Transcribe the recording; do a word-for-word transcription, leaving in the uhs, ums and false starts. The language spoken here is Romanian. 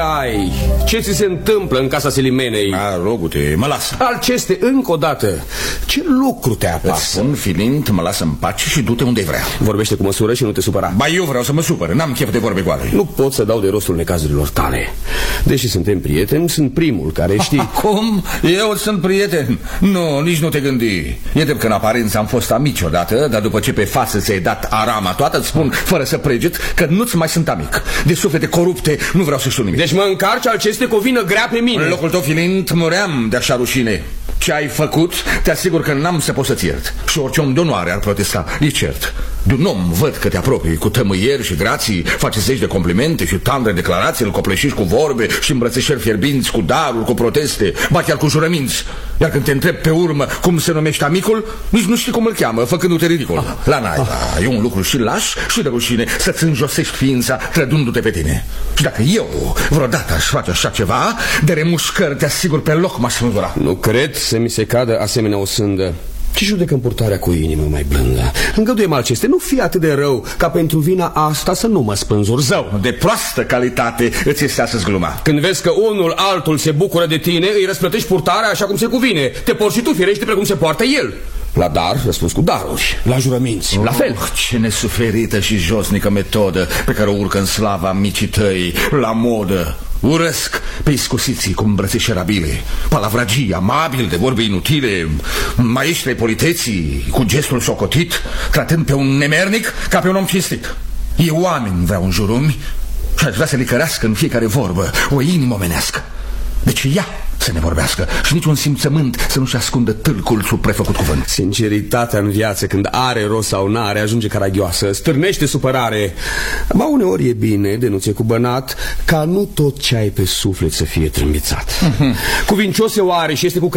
ai? Ce ți se întâmplă în casa Selimenei? A, rogu-te, mă lasă. Alceste, încă o dată, ce lucru te apasă? Îți spun, Filint, mă lasă în pace și du-te unde vrea. Vorbește cu măsură și nu te supăra. Ba, eu vreau să mă supăr, n-am chef de vorbe goale. Nu pot să dau de rostul necazurilor tale. Deși suntem prieteni, sunt primul care știi. Acum? Eu sunt prieten? Nu, nici nu te gândi. E drept că în aparență am fost amici odată, dar după ce pe față ți-ai dat arama toată, îți spun, fără să preget, că nu-ți mai sunt amic. De suflete corupte nu vreau să știu nimic. Deci mă încarci Alceste cu o vină grea pe mine. În locul tău, Filint, muream de așa rușine. Ce ai făcut, te asigur că n-am să pot să-ți iert. Și orice om de onoare ar protesta, e cert. De un om văd că te apropii cu tămâieri și grații, faci zeci de complimente și tandre declarații, îl copleșești cu vorbe și îmbrățișări fierbinți, cu daruri, cu proteste, ba chiar cu jurăminți. Iar când te întreb pe urmă cum se numește amicul, nici nu știi cum îl cheamă, făcându-te ridicol. La naiba, e un lucru și laș și de rușine să-ți înjosești ființa trădându-te pe tine. Și dacă eu vreodată aș face așa ceva, de remușcări te asigur pe loc m-aș spânzura. Nu cred să mi se cadă asemenea o sândă. Ce judecă în purtarea cu inimă mai blândă. Îngăduie-mă, Alceste, nu fi atât de rău ca pentru vina asta să nu mă spânzuri zău. De proastă calitate îți este astăzi gluma. Când vezi că unul altul se bucură de tine, îi răsplătești purtarea așa cum se cuvine. Te porți și tu, firește, precum se poartă el. La dar, răspuns cu daruri. La jurăminți, oh, la fel. Ce nesuferită și josnică metodă pe care o urcă în slava amicii tăi, la modă. Urăsc pe iscusiții cu îmbrățișări abile, palavragii amabil de vorbe inutile, maestri politeții cu gestul socotit, tratând pe un nemernic ca pe un om cinstit. Ei oameni vreau în jurul și aș vrea să licărească în fiecare vorbă o inimă omenească. Deci ea să ne vorbească și niciun simțământ să nu-și ascundă tâlcul sub prefăcut cuvânt. Sinceritatea în viață, când are rost sau n-are, ajunge caragioasă, stârnește supărare. Ba uneori e bine, denunțe cu bănat, ca nu tot ce ai pe suflet să fie trâmbițat. Mm-hmm. Cuvincios e oare și este cu